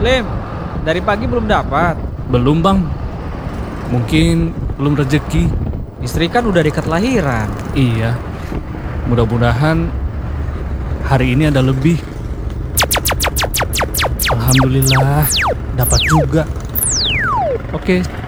Lim, dari pagi belum dapat. Belum bang, mungkin belum rezeki. Istri kan udah dekat lahiran. Iya, mudah-mudahan hari ini ada lebih. Alhamdulillah, dapat juga. Oke,